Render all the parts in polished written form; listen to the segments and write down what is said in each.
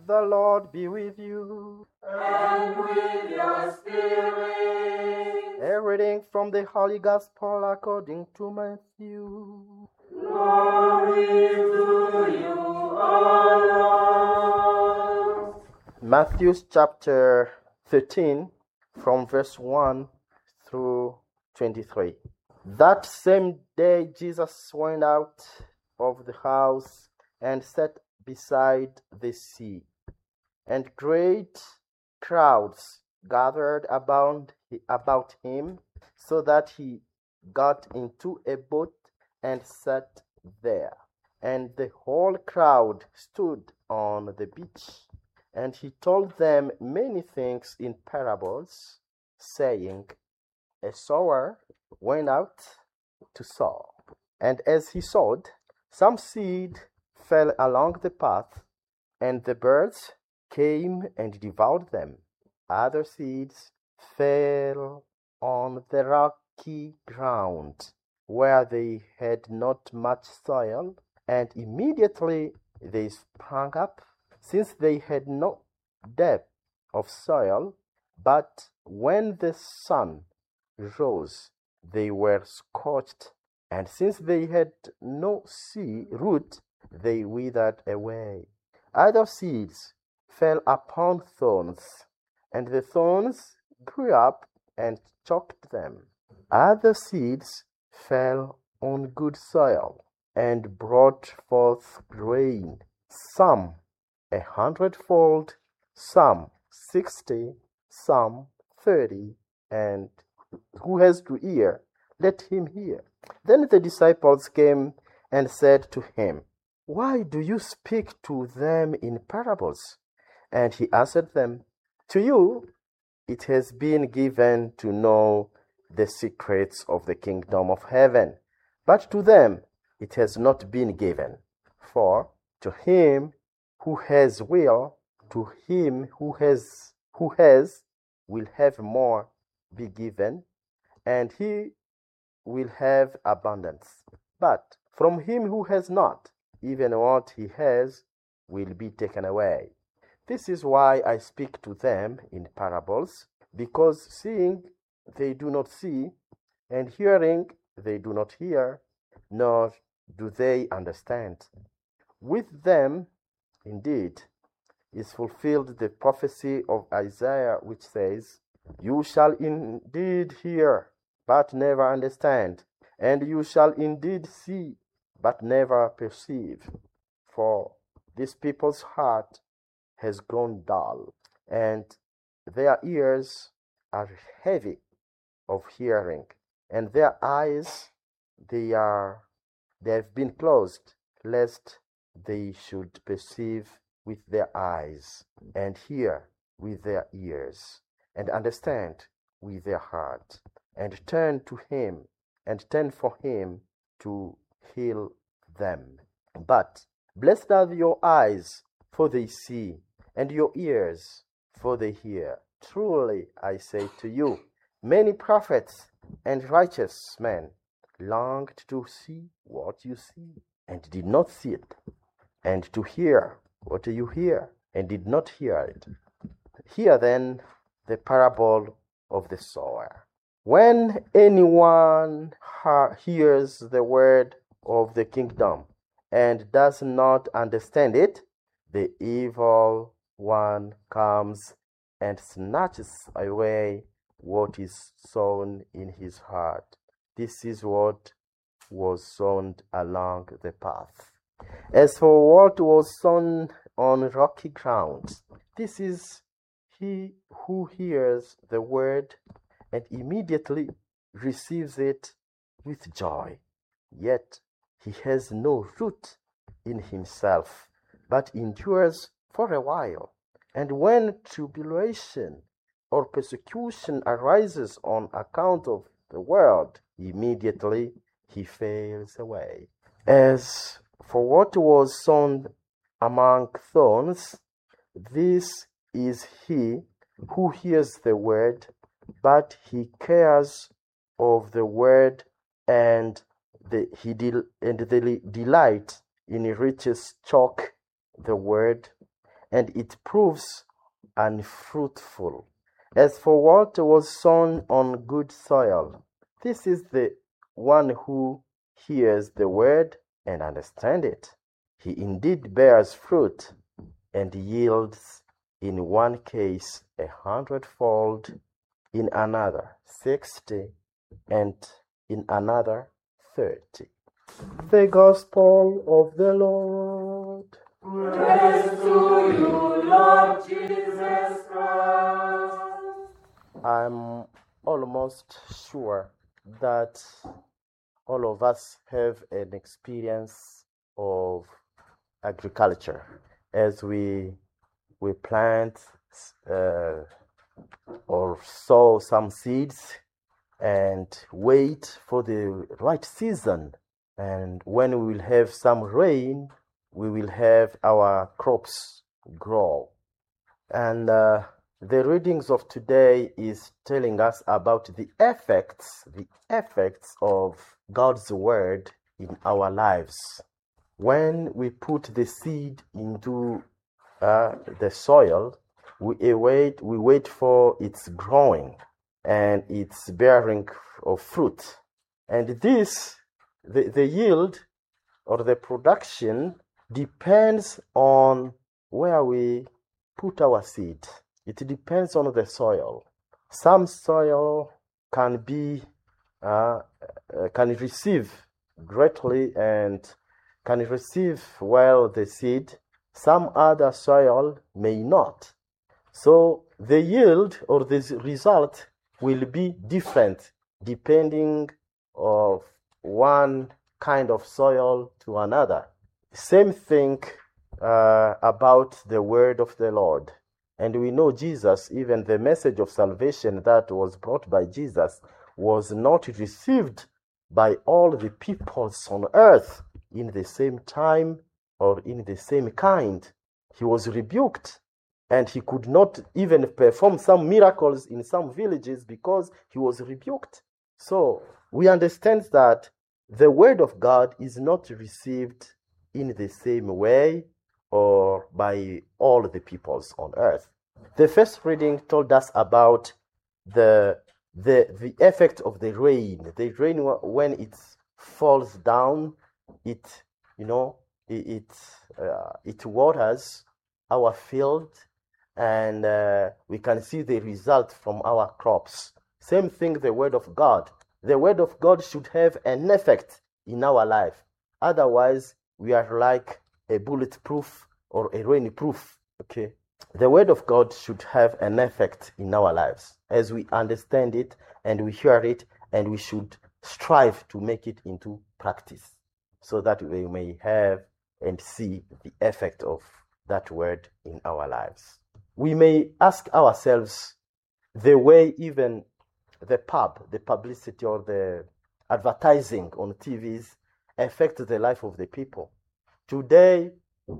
The Lord be with you. And with your spirit. A reading from the Holy Gospel according to Matthew. Glory to you, O Lord. Matthew chapter 13 from verse 1 through 23. That same day Jesus went out of the house and sat beside the sea, and great crowds gathered about him, so that he got into a boat and sat there. And the whole crowd stood on the beach. And he told them many things in parables, saying, A sower went out to sow. And as he sowed, some seed fell along the path, and the birds came and devoured them. Other seeds fell on the rocky ground, where they had not much soil, and immediately they sprang up, since they had no depth of soil. But when the sun rose, they were scorched, and since they had no root, they withered away. Other seeds fell upon thorns, and the thorns grew up and choked them. Other seeds fell on good soil and brought forth grain, some 100-fold, some 60, some 30, and who has to hear, let him hear. Then the disciples came and said to him, Why do you speak to them in parables? And he answered them, To you it has been given to know the secrets of the kingdom of heaven, but to them it has not been given. For to him who has will, to him who has will have more be given, and he will have abundance. But from him who has not, even what he has will be taken away. This is why I speak to them in parables, because seeing they do not see, and hearing they do not hear, nor do they understand. With them, indeed, is fulfilled the prophecy of Isaiah, which says, You shall indeed hear, but never understand, and you shall indeed see, but never perceive. For this people's heart has grown dull, and their ears are heavy of hearing, and their eyes they have been closed, lest they should perceive with their eyes, and hear with their ears, and understand with their heart, and turn to him, and turn for him to heal them. But blessed are your eyes, for they see, and your ears, for they hear. Truly I say to you, many prophets and righteous men longed to see what you see, and did not see it, and to hear what you hear, and did not hear it. Hear then the parable of the sower. When anyone hears the word of the kingdom and does not understand it, the evil one comes and snatches away what is sown in his heart. This is what was sown along the path. As for what was sown on rocky ground, this is he who hears the word and immediately receives it with joy. Yet he has no root in himself, but endures for a while. And when tribulation or persecution arises on account of the word, immediately he fails away. As for what was sown among thorns, this is he who hears the word, but he cares of the word, and the delight in riches choke the word, and it proves unfruitful. As for what was sown on good soil, this is the one who hears the word and understands it. He indeed bears fruit and yields in one case 100-fold, in another 60, and in another 30. The Gospel of the Lord. Praise to you, Lord Jesus Christ. I'm almost sure that all of us have an experience of agriculture as we plant or sow some seeds and wait for the right season. And when we will have some rain, we will have our crops grow. And the readings of today is telling us about the effects of God's word in our lives. When we put the seed into the soil, we wait for its growing and its bearing of fruit. And this, the yield or the production depends on where we put our seed. It depends on the soil. Some soil can receive greatly and can receive well the seed. Some other soil may not. So the yield or the result will be different depending of one kind of soil to another. Same thing about the word of the Lord. And we know Jesus, even the message of salvation that was brought by Jesus, was not received by all the peoples on earth in the same time or in the same kind. He was rebuked, and he could not even perform some miracles in some villages because he was rebuked. So we understand that the word of God is not received in the same way or by all the peoples on earth. The first reading told us about the effect of the rain. The rain, when it falls down, it waters our field, and we can see the result from our crops. Same thing, the word of God. The word of God should have an effect in our life. Otherwise, we are like a bulletproof or a rainproof. Okay. The word of God should have an effect in our lives as we understand it and we hear it, and we should strive to make it into practice so that we may have and see the effect of that word in our lives. We may ask ourselves the way even the publicity or the advertising on TVs affect the life of the people. Today,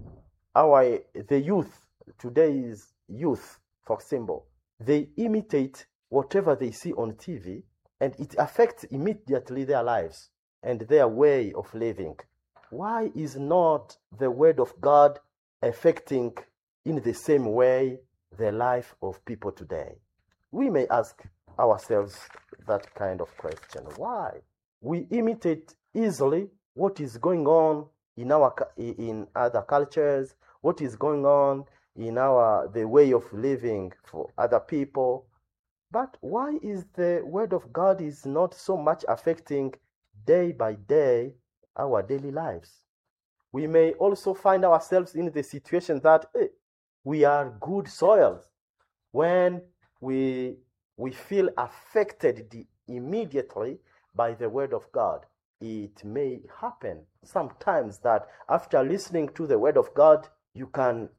today's youth, for example, they imitate whatever they see on TV, and it affects immediately their lives and their way of living. Why is not the word of God affecting in the same way the life of people today? We may ask ourselves that kind of question. Why? We imitate easily what is going on in other cultures, what is going on in the way of living for other people. But why is the word of God is not so much affecting day by day our daily lives? We may also find ourselves in the situation that we are good soils. When we feel affected immediately by the word of God, it may happen sometimes that after listening to the word of God, you can,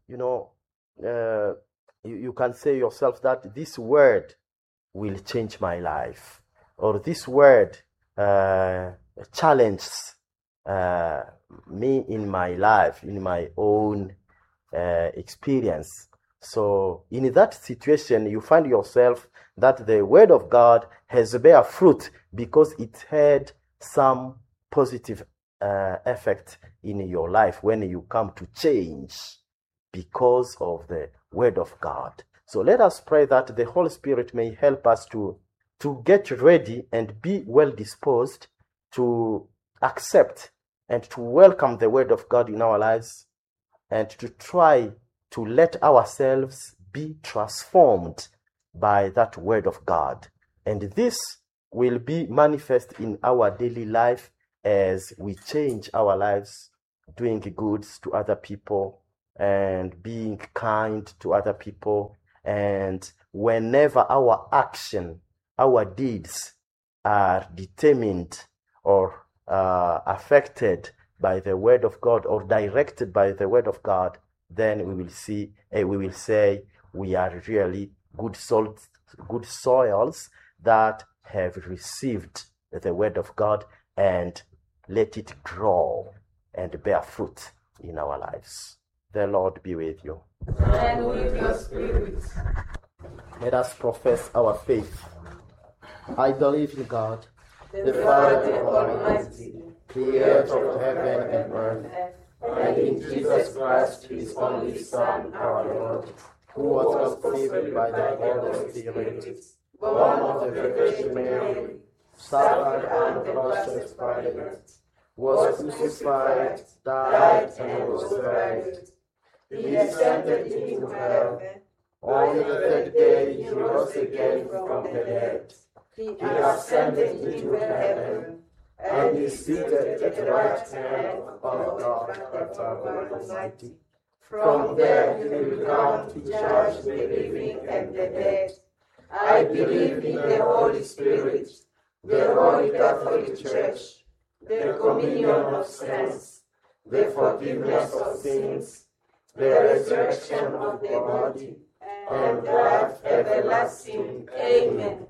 you can say yourself that this word will change my life, or this word challenges me in my life, in my own experience. So in that situation, you find yourself that the word of God has bear fruit because it had some positive effect in your life when you come to change. because of the Word of God. So let us pray that the Holy Spirit may help us to get ready and be well disposed to accept and to welcome the Word of God in our lives, and to try to let ourselves be transformed by that Word of God. And this will be manifest in our daily life as we change our lives, doing good to other people and being kind to other people. And whenever our action, our deeds are determined or affected by the Word of God or directed by the Word of God, then we will say we are really good soils that have received the Word of God and let it grow and bear fruit in our lives. The Lord be with you. And with your spirit. Let us profess our faith. I believe in God, The Father Almighty, creator of heaven and earth, and in Jesus Christ, his only Son, our Lord, who was conceived by the Holy Spirit, born of the Virgin Mary, suffered under Pontius Pilate, was crucified, died, died, and and was was buried. buried. He descended into hell. On the third day he rose again from the dead. He He ascended into heaven and is seated at the right hand of God the Father Almighty. From there he will come to judge the living and the dead. I believe in the Holy Spirit, the Holy Catholic Church, the communion of saints, the forgiveness of sins, the resurrection of the body, and life everlasting. Amen.